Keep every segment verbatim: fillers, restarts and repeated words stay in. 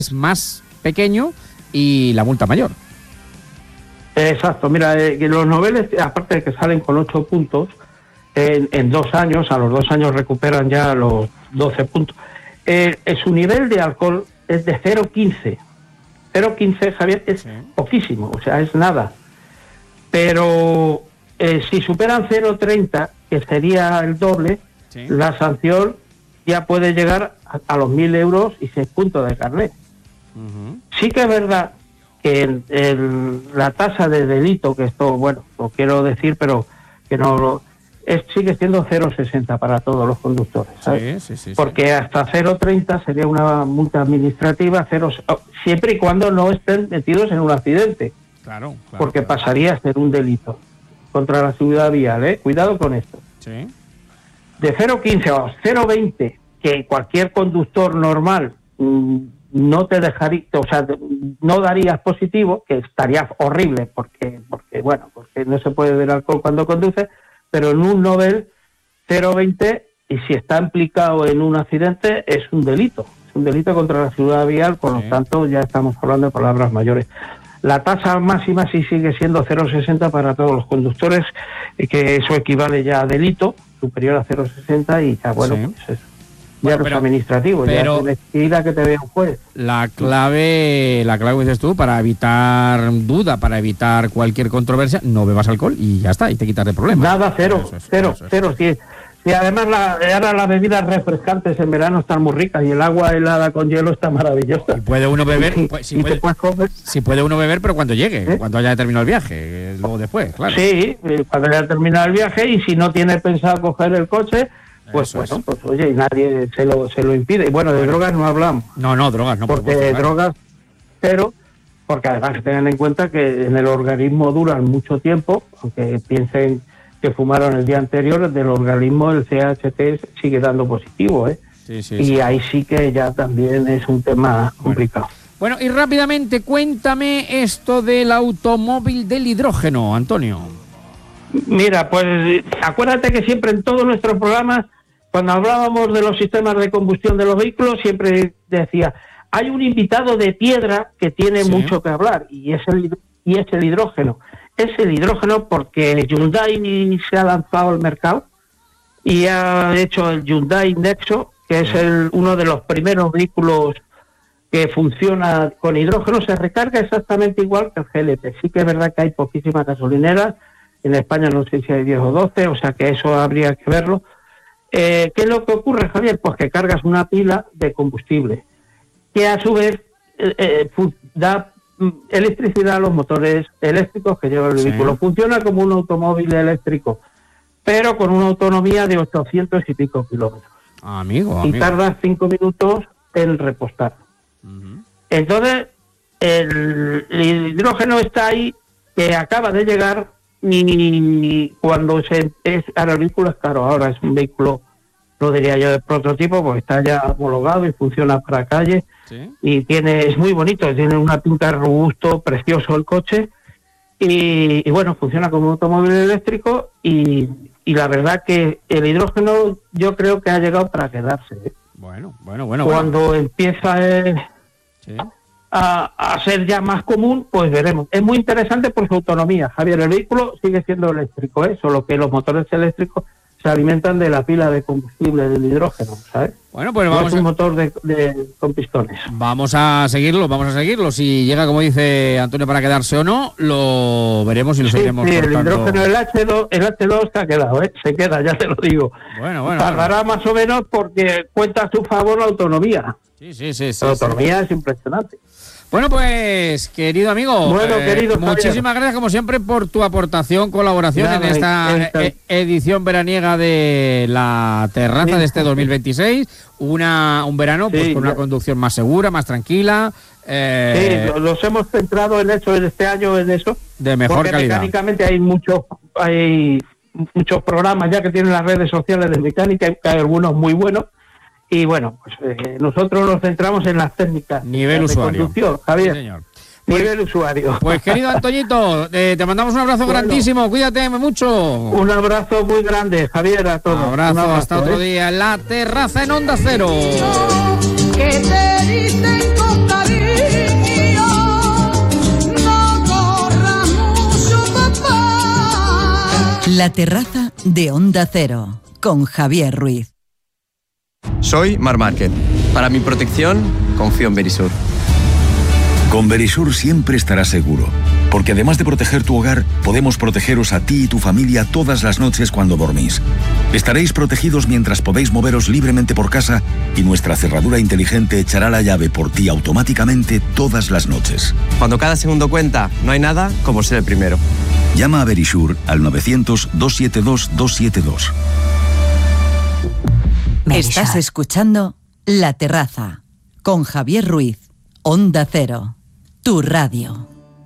es más pequeño y la multa mayor. Exacto, mira, eh, que los noveles, aparte de que salen con ocho puntos, en, en dos años, a los dos años recuperan ya los doce puntos. Eh, eh, su nivel de alcohol es de cero coma quince. cero coma quince, Javier, es sí. poquísimo, o sea, es nada. Pero eh, si superan cero coma treinta, que sería el doble, sí. la sanción ya puede llegar a, a los mil euros y seis puntos de carnet. Uh-huh. Sí que es verdad que el, el, la tasa de delito, que esto, bueno, lo quiero decir, pero que no lo, es, sigue siendo cero coma sesenta para todos los conductores, ¿sabes? Sí, sí, sí, porque sí. hasta cero coma treinta sería una multa administrativa, cero, siempre y cuando no estén metidos en un accidente. Claro, claro. Porque claro. pasaría a ser un delito contra la seguridad vial, ¿eh? Cuidado con esto. Sí. De cero coma quince a cero coma veinte, que cualquier conductor normal mmm, no te dejaría, o sea, no darías positivo, que estaría horrible, porque, porque bueno, porque no se puede beber alcohol cuando conduce, pero en un novel cero coma veinte, y si está implicado en un accidente, es un delito, es un delito contra la seguridad vial, por sí. lo tanto ya estamos hablando de palabras mayores. La tasa máxima sí sigue siendo cero coma sesenta para todos los conductores, que eso equivale ya a delito, superior a cero coma sesenta, y ya, bueno, sí. pues eso. Ya bueno, no es administrativo, pero ya tienes que ir a que te vea un juez. La clave, la clave dices tú, para evitar duda, para evitar cualquier controversia, no bebas alcohol y ya está, y te quitas de problemas. Nada, cero, eso es, cero, eso es. cero, sí. Y además la, ahora las bebidas refrescantes en verano están muy ricas y el agua helada con hielo está maravillosa. Y puede uno beber, y, pues, si, y puede, si puede uno beber, pero cuando llegue, ¿eh? Cuando haya terminado el viaje, luego después, claro. Sí, cuando haya terminado el viaje, y si no tiene pensado coger el coche, pues eso bueno, es. pues oye, y nadie se lo se lo impide. Y bueno, de bueno. drogas no hablamos. No, no, drogas no. Porque por drogas, pero, porque además tengan en cuenta que en el organismo duran mucho tiempo, aunque piensen que fumaron el día anterior, del organismo el C H T sigue dando positivo, ¿eh? Sí, sí, y sí. ahí sí que ya también es un tema complicado. Bueno. bueno, y rápidamente cuéntame esto del automóvil del hidrógeno, Antonio. Mira, pues acuérdate que siempre en todos nuestros programas, cuando hablábamos de los sistemas de combustión de los vehículos, siempre decía, hay un invitado de piedra que tiene sí. mucho que hablar, y es el y es el hidrógeno. Es el hidrógeno porque Hyundai se ha lanzado al mercado y ha hecho el Hyundai Nexo, que es el, uno de los primeros vehículos que funciona con hidrógeno. Se recarga exactamente igual que el G L P. Sí que es verdad que hay poquísimas gasolineras, en España no sé si hay diez o doce, o sea que eso habría que verlo. Eh, ¿Qué es lo que ocurre, Javier? Pues que cargas una pila de combustible, que a su vez eh, eh, da electricidad a los motores eléctricos que lleva el sí. vehículo. Funciona como un automóvil eléctrico, pero con una autonomía de ochocientos y pico kilómetros. Ah, amigo, amigo. Y tarda cinco minutos en repostar. Uh-huh. Entonces, el, el hidrógeno está ahí, que acaba de llegar, y cuando se es, ahora el vehículo es caro, ahora es un vehículo, no diría yo de prototipo, porque está ya homologado y funciona para calle. ¿Sí? Y tiene, es muy bonito, tiene una pinta robusto, precioso el coche, y, y bueno, funciona como un automóvil eléctrico, y, y la verdad que el hidrógeno yo creo que ha llegado para quedarse, ¿eh? Bueno, bueno, bueno. Cuando bueno. empieza eh, ¿Sí? a, a ser ya más común, pues veremos. Es muy interesante por su autonomía, Javier. El vehículo sigue siendo eléctrico, ¿eh? Solo que los motores eléctricos se alimentan de la pila de combustible del hidrógeno, ¿sabes? Bueno, pues vamos. No es un a... motor de, de, con pistones. Vamos a seguirlo, vamos a seguirlo. Si llega, como dice Antonio, para quedarse o no, lo veremos y lo sí, seguiremos sí, cortando. El hidrógeno, el H dos, el H dos se ha quedado, ¿eh? Se queda, ya te lo digo. Bueno, bueno. Tardará bueno. más o menos porque cuenta a su favor la autonomía. Sí, sí, sí. sí la autonomía sí. es impresionante. Bueno, pues, querido amigo, bueno, eh, querido muchísimas gracias, como siempre, por tu aportación, colaboración Nada, en esta e- edición veraniega de la terraza sí. de este dos mil veintiséis. Una, un verano sí, pues con ya. una conducción más segura, más tranquila. Eh, sí, nos hemos centrado en eso, en este año, en eso. De mejor porque calidad. Mecánicamente hay muchos, hay muchos programas ya que tienen las redes sociales de mecánica, hay algunos muy buenos. Y bueno, pues eh, nosotros nos centramos en las técnicas nivel de usuario. Conducción, Javier. Sí, señor. Nivel pues, usuario. Pues querido Antoñito, eh, te mandamos un abrazo bueno, grandísimo, cuídate mucho. Un abrazo muy grande, Javier, a todos. Un abrazo, un abrazo hasta ¿eh? otro día en la terraza en Onda Cero. Que te dicen con cariño. La terraza de Onda Cero, con Javier Ruiz. Soy Mar Márquez. Para mi protección, confío en Verisur. Con Verisur siempre estarás seguro, porque además de proteger tu hogar, podemos protegeros a ti y tu familia todas las noches cuando dormís. Estaréis protegidos mientras podéis moveros libremente por casa y nuestra cerradura inteligente echará la llave por ti automáticamente todas las noches. Cuando cada segundo cuenta, no hay nada como ser el primero. Llama a Verisur al novecientos, doscientos setenta y dos, doscientos setenta y dos. Estás escuchando La Terraza, con Javier Ruiz, Onda Cero, tu radio.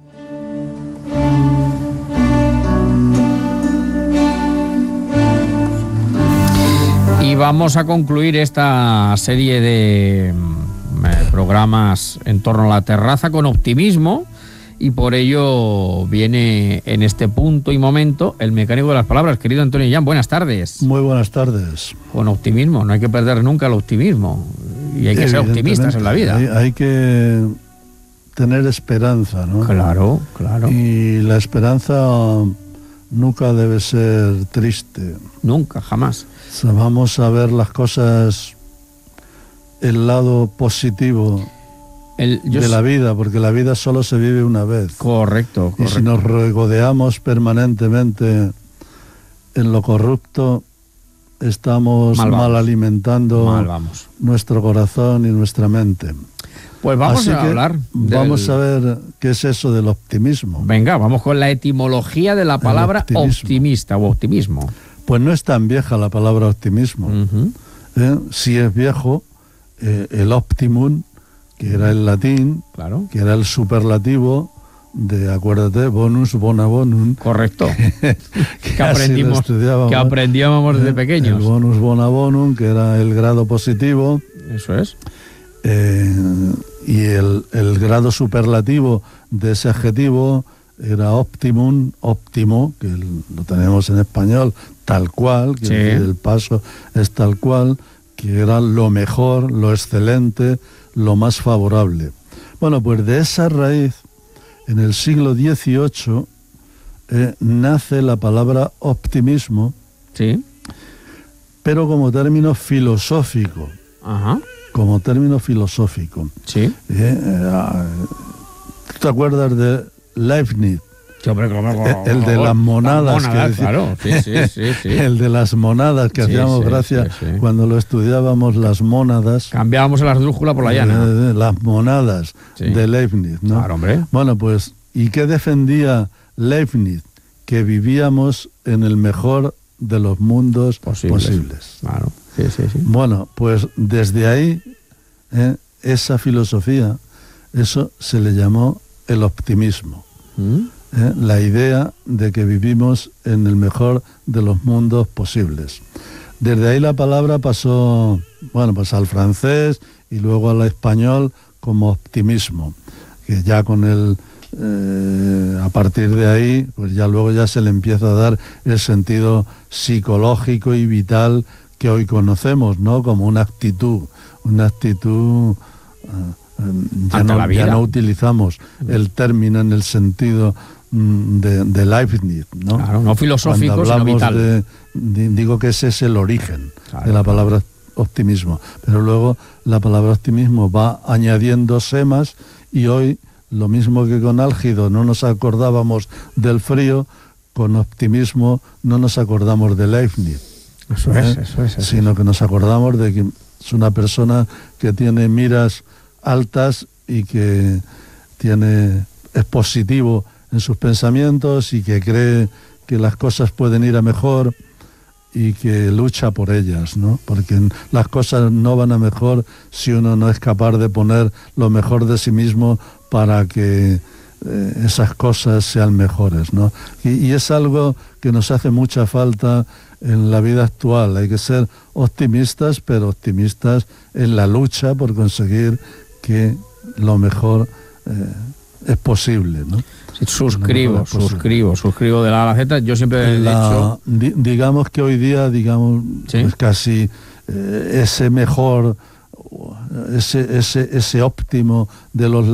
Y vamos a concluir esta serie de eh, programas en torno a la terraza con optimismo, y por ello viene en este punto y momento el mecánico de las palabras. Querido Antonio Llán, buenas tardes. Muy buenas tardes. Con optimismo, no hay que perder nunca el optimismo, y hay que ser optimistas en la vida. Hay, hay que tener esperanza, ¿no? Claro, claro. Y la esperanza nunca debe ser triste. Nunca, jamás. O sea, vamos a ver las cosas, el lado positivo el, yo de la vida, porque la vida solo se vive una vez. Correcto, correcto. Y si nos regodeamos permanentemente en lo corrupto, estamos mal, mal alimentando mal vamos. nuestro corazón y nuestra mente. Pues vamos Así a hablar del... Vamos a ver qué es eso del optimismo. Venga, vamos con la etimología de la palabra optimista o optimismo. Pues no es tan vieja la palabra optimismo. Uh-huh. ¿Eh? Sí es viejo eh, el optimum, que era el latín, claro, que era el superlativo de, acuérdate, bonus bona bonum. Correcto. que, que aprendimos, que aprendíamos desde pequeños. El bonus bona bonum, que era el grado positivo. Eso es. Eh, y el, el grado superlativo de ese adjetivo era optimum, óptimo, que lo tenemos en español, tal cual, que sí. el paso es tal cual, que era lo mejor, lo excelente, lo más favorable. Bueno, pues de esa raíz, en el siglo dieciocho, eh, nace la palabra optimismo, sí, pero como término filosófico. Ajá. Como término filosófico. Sí. Eh, eh, ¿Tú te acuerdas de Leibniz? Sí, hombre, como, como, el de las monadas, las monadas que decía, claro. sí, sí, sí, sí. El de las monadas, que sí, hacíamos sí, gracia sí, sí. cuando lo estudiábamos, las mónadas. Cambiábamos la esdrújula por la llana. Eh, las monadas sí. de Leibniz, ¿no? Claro, hombre. Bueno, pues, ¿y qué defendía Leibniz? Que vivíamos en el mejor de los mundos posibles. posibles. Claro, sí, sí, sí. Bueno, pues desde ahí, eh, esa filosofía, eso se le llamó el optimismo. ¿Mm? Eh, la idea de que vivimos en el mejor de los mundos posibles. Desde ahí la palabra pasó, bueno, pues al francés y luego al español como optimismo, que ya con el, eh, a partir de ahí, pues ya luego ya se le empieza a dar el sentido psicológico y vital que hoy conocemos, ¿no? Como una actitud, una actitud... Eh, ya, no, ya no utilizamos el término en el sentido de, de Leibniz, ¿no? Claro, no filosófico, Cuando hablamos sino vital. De, de, digo que ese es el origen claro, de la claro. palabra optimismo, pero luego la palabra optimismo va añadiendo semas y hoy, lo mismo que con álgido no nos acordábamos del frío, con optimismo no nos acordamos de Leibniz. Eso ¿eh? es, eso es. Eso sino es. que nos acordamos de que es una persona que tiene miras altas y que tiene es positivo en sus pensamientos y que cree que las cosas pueden ir a mejor y que lucha por ellas, ¿no? Porque las cosas no van a mejor si uno no es capaz de poner lo mejor de sí mismo para que eh, esas cosas sean mejores, ¿no? Y, y es algo que nos hace mucha falta en la vida actual. Hay que ser optimistas, pero optimistas en la lucha por conseguir que lo mejor eh, es posible, ¿no? Sí, suscribo, es suscribo, suscribo de la A a la Z. Yo siempre he la, dicho... Di, digamos que hoy día, digamos, ¿sí? pues casi eh, ese mejor, ese, ese, ese óptimo de los